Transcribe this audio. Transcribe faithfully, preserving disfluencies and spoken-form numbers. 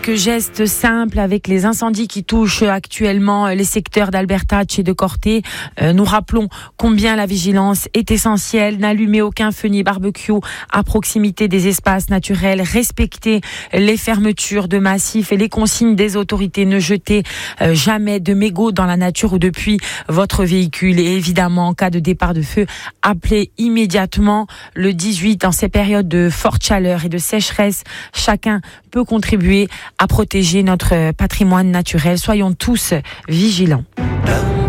quelques gestes simples avec les incendies qui touchent actuellement les secteurs d'Albertach et de Corté. Euh, nous rappelons combien la vigilance est essentielle. N'allumez aucun feu ni barbecue à proximité des espaces naturels. Respectez les fermetures de massifs et les consignes des autorités. Ne jetez euh, jamais de mégots dans la nature ou depuis votre véhicule. Et évidemment, en cas de départ de feu, appelez immédiatement le dix-huit. Dans ces périodes de forte chaleur et de sécheresse, chacun peut contribuer à protéger notre patrimoine naturel. Soyons tous vigilants.